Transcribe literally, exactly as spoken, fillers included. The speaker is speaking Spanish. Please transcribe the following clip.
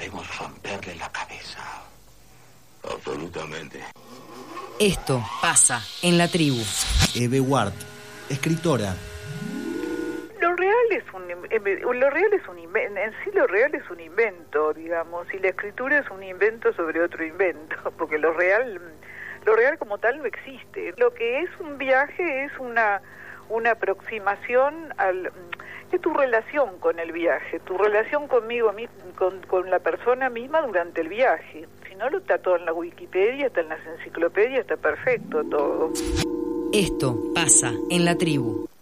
podemos romperle la cabeza. Absolutamente. Esto pasa en la tribu. Eve Ward, escritora. Lo real es un lo real es un invento, en sí lo real es un invento, digamos, y la escritura es un invento sobre otro invento, porque lo real lo real como tal no existe. Lo que es un viaje es una una aproximación al es tu relación con el viaje, tu relación conmigo, con, con la persona misma durante el viaje. Si no, lo está todo en la Wikipedia, está en las enciclopedias, está perfecto todo. Esto pasa en la tribu.